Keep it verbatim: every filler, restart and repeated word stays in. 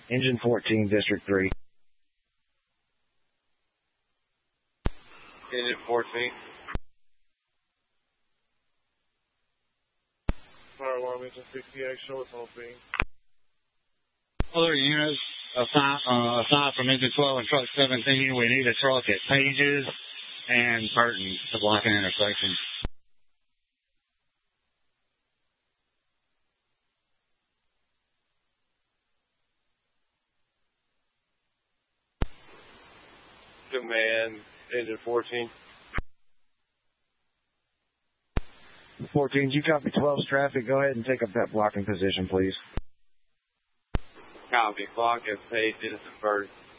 Engine fourteen, District three. Engine fourteen. Fire alarm, engine sixty-eight, show us on scene. Other units, aside, uh, aside from engine twelve and truck seventeen, we need a truck at Pages and Burton to block an intersection. Command, engine fourteen. fourteen, you copy twelve's traffic? Go ahead and take up that blocking position, please. Copy, block at Pages and Burton.